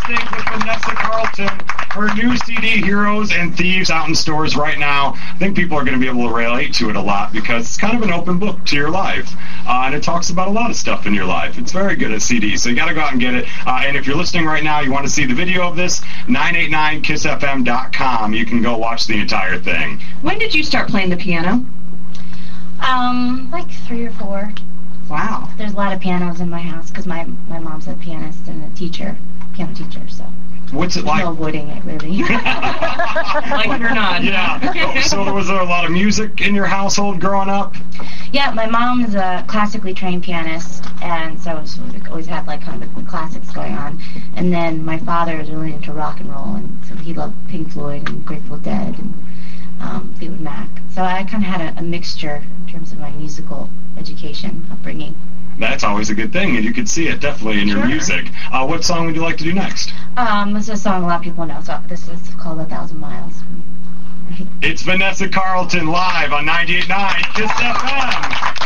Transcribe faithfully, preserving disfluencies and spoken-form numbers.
Wednesdays with Vanessa Carlton. Her new C D, Heroes and Thieves, out in stores right now. I think people are going to be able to relate to it a lot because it's kind of an open book to your life. Uh, and it talks about a lot of stuff in your life. It's very good at C D, so you got to go out and get it. Uh, and if you're listening right now, you want to see the video of this, nine eight nine kiss f m dot com. You can go watch the entire thing. When did you start playing the piano? Um, like three or four. Wow. There's a lot of pianos in my house because my, my mom's a pianist and a teacher, piano teacher, so. What's it like? No avoiding it, really. Like it or not. Yeah. So was there a lot of music in your household growing up? Yeah, my mom is a classically trained pianist, and so, so we always had like kind of the classics going on. And then my father is really into rock and roll, and so he loved Pink Floyd and Grateful Dead and um, Fleetwood Mac. So I kind of had a, a mixture in terms of my musical education, upbringing. That's always a good thing, and you can see it definitely in your Sure. music. Uh, what song would you like to do next? Um, this is a song a lot of people know, so this is called A Thousand Miles. It's Vanessa Carlton live on ninety-eight point nine Kiss F M.